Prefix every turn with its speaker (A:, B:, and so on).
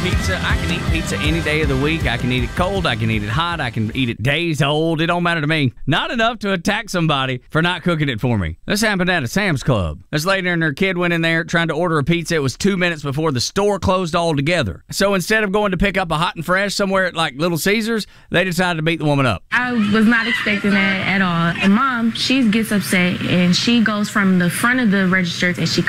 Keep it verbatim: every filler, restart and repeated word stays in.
A: Pizza, I can eat pizza any day of the week. I can eat it cold. I can eat it hot. I can eat it days old. It don't matter to me. Not enough to attack somebody for not cooking it for me. This happened at a Sam's Club. This lady and her kid went in there trying to order a pizza. It was two minutes before the store closed altogether. So instead of going to pick up a hot and fresh somewhere at like Little Caesars, they decided to beat the woman up.
B: I was not expecting that at all. And Mom, she gets upset and she goes from the front of the register and she